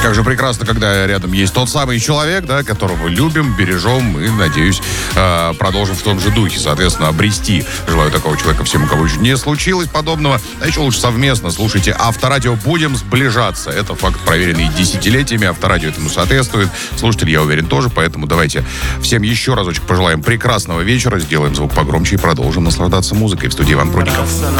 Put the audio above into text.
Как же прекрасно, когда рядом есть тот самый человек, да, которого любим, бережем и, надеюсь, продолжим в том же духе. Соответственно, обрести. Желаю такого человека всем, у кого еще не случилось подобного. А еще лучше совместно слушайте Авторадио. Будем сближаться. Это факт, проверенный десятилетиями. Авторадио этому соответствует. Слушатели, я уверен, тоже. Поэтому давайте всем еще разочек пожелаем прекрасного вечера. Сделаем звук погромче и продолжим наслаждаться музыкой. В студии Иван Прудников.